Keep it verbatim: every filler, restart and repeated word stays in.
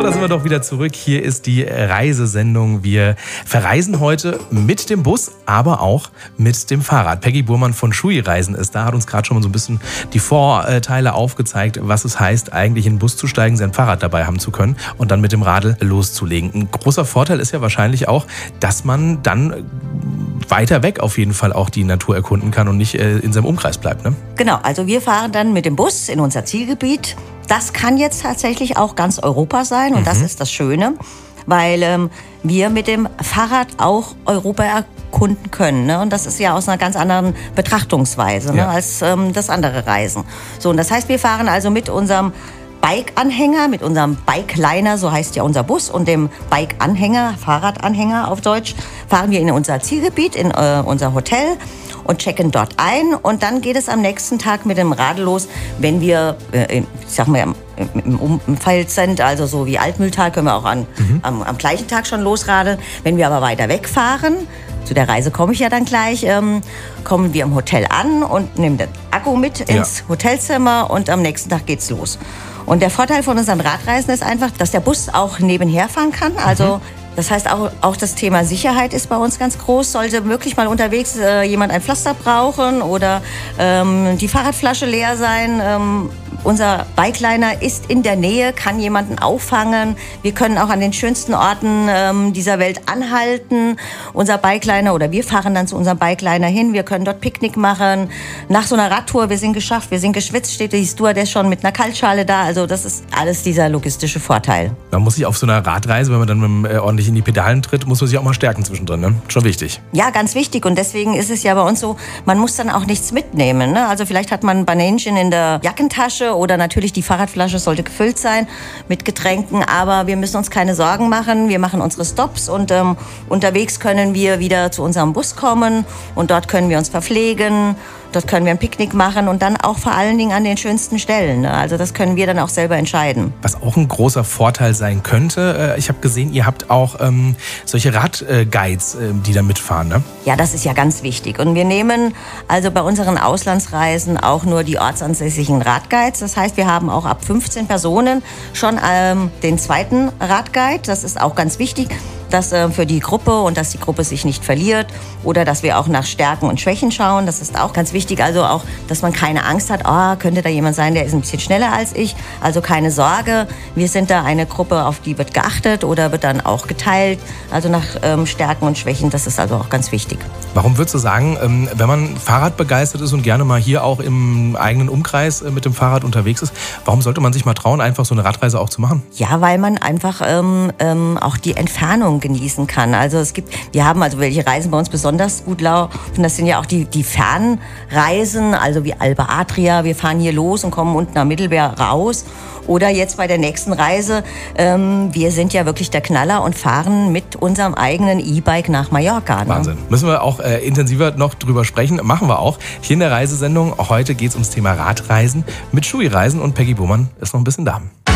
So, da sind wir doch wieder zurück. Hier ist die Reisesendung. Wir verreisen heute mit dem Bus, aber auch mit dem Fahrrad. Peggy Burmann von Shui Reisen ist da, hat uns gerade schon mal so ein bisschen die Vorteile aufgezeigt, was es heißt, eigentlich in den Bus zu steigen, sein Fahrrad dabei haben zu können und dann mit dem Radl loszulegen. Ein großer Vorteil ist ja wahrscheinlich auch, dass man dann weiter weg auf jeden Fall auch die Natur erkunden kann und nicht in seinem Umkreis bleibt, ne? Genau, also wir fahren dann mit dem Bus in unser Zielgebiet. Das kann jetzt tatsächlich auch ganz Europa sein und mhm. das ist das Schöne, weil ähm, wir mit dem Fahrrad auch Europa erkunden können. Ne? Und das ist ja aus einer ganz anderen Betrachtungsweise, ja. ne, als ähm, das andere Reisen. So, und das heißt, wir fahren also mit unserem Bike-Anhänger, mit unserem Bike-Liner, so heißt ja unser Bus, und dem Bike-Anhänger, Fahrradanhänger auf Deutsch, fahren wir in unser Zielgebiet, in äh, unser Hotel und checken dort ein. Und dann geht es am nächsten Tag mit dem Radl los, wenn wir, äh, ich sag mal, im Umfeld sind, also so wie Altmühltal, können wir auch an, mhm. am, am gleichen Tag schon losradeln. Wenn wir aber weiter wegfahren, zu der Reise komme ich ja dann gleich, ähm, kommen wir im Hotel an und nehmen den Akku mit ins ja. Hotelzimmer und am nächsten Tag geht's los. Und der Vorteil von unseren Radreisen ist einfach, dass der Bus auch nebenher fahren kann. Also mhm. das heißt, auch, auch das Thema Sicherheit ist bei uns ganz groß. Sollte wirklich mal unterwegs äh, jemand ein Pflaster brauchen oder ähm, die Fahrradflasche leer sein, ähm, unser Bikeliner ist in der Nähe, kann jemanden auffangen. Wir können auch an den schönsten Orten ähm, dieser Welt anhalten. Unser Bikeliner oder wir fahren dann zu unserem Bikeliner hin. Wir können dort Picknick machen. Nach so einer Radtour, wir sind geschafft, wir sind geschwitzt, steht die Stewardess schon mit einer Kaltschale da. Also das ist alles dieser logistische Vorteil. Man muss sich auf so einer Radreise, wenn man dann mit, äh, ordentlich in die Pedalen tritt, muss man sich auch mal stärken zwischendrin. Ne? Schon wichtig. Ja, ganz wichtig. Und deswegen ist es ja bei uns so, man muss dann auch nichts mitnehmen. Ne? Also vielleicht hat man ein Bananchen in der Jackentasche oder natürlich die Fahrradflasche sollte gefüllt sein mit Getränken, aber wir müssen uns keine Sorgen machen. Wir machen unsere Stops und ähm, unterwegs können wir wieder zu unserem Bus kommen und dort können wir uns verpflegen. Dort können wir ein Picknick machen und dann auch vor allen Dingen an den schönsten Stellen. Also das können wir dann auch selber entscheiden. Was auch ein großer Vorteil sein könnte, ich habe gesehen, ihr habt auch ähm, solche Radguides, äh, die da mitfahren, ne? Ja, das ist ja ganz wichtig. Und wir nehmen also bei unseren Auslandsreisen auch nur die ortsansässigen Radguides. Das heißt, wir haben auch ab fünfzehn Personen schon ähm, den zweiten Radguide. Das ist auch ganz wichtig, dass äh, für die Gruppe und dass die Gruppe sich nicht verliert oder dass wir auch nach Stärken und Schwächen schauen. Das ist auch ganz wichtig. Also auch, dass man keine Angst hat, oh, könnte da jemand sein, der ist ein bisschen schneller als ich. Also keine Sorge, wir sind da eine Gruppe, auf die wird geachtet oder wird dann auch geteilt. Also nach ähm, Stärken und Schwächen, das ist also auch ganz wichtig. Warum würdest du sagen, ähm, wenn man Fahrrad begeistert ist und gerne mal hier auch im eigenen Umkreis äh, mit dem Fahrrad unterwegs ist, warum sollte man sich mal trauen, einfach so eine Radreise auch zu machen? Ja, weil man einfach ähm, ähm, auch die Entfernung genießen kann. Also es gibt, wir haben also welche Reisen bei uns besonders gut laufen. Das sind ja auch die, die Fernreisen, also wie Alba Adria. Wir fahren hier los und kommen unten am Mittelmeer raus. Oder jetzt bei der nächsten Reise, ähm, wir sind ja wirklich der Knaller und fahren mit unserem eigenen E-Bike nach Mallorca. Ne? Wahnsinn. Müssen wir auch äh, intensiver noch drüber sprechen. Machen wir auch. Hier in der Reisesendung. Heute geht es ums Thema Radreisen mit Shui Reisen und Peggy Burmann ist noch ein bisschen da.